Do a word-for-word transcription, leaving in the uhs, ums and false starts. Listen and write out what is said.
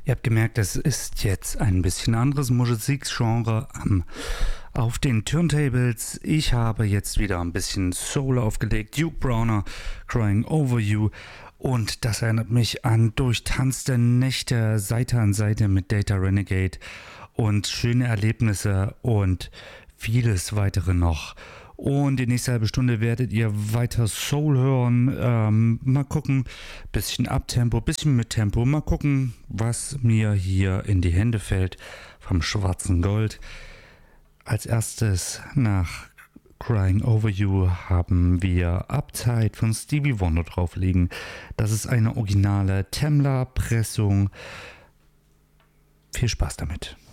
Ihr habt gemerkt, es ist jetzt ein bisschen anderes Musikgenre am auf den Turntables. Ich habe jetzt wieder ein bisschen Soul aufgelegt. Duke Browner, Crying Over You. Und das erinnert mich an durchtanzte Nächte Seite an Seite mit Data Renegade und schöne Erlebnisse und vieles weitere noch. Und die nächste halbe Stunde werdet ihr weiter Soul hören. Ähm, mal gucken, bisschen Abtempo, bisschen mit Tempo. Mal gucken, was mir hier in die Hände fällt vom schwarzen Gold. Als erstes nach Crying Over You haben wir Uptight von Stevie Wonder drauf liegen. Das ist eine originale Tamla-Pressung. Viel Spaß damit.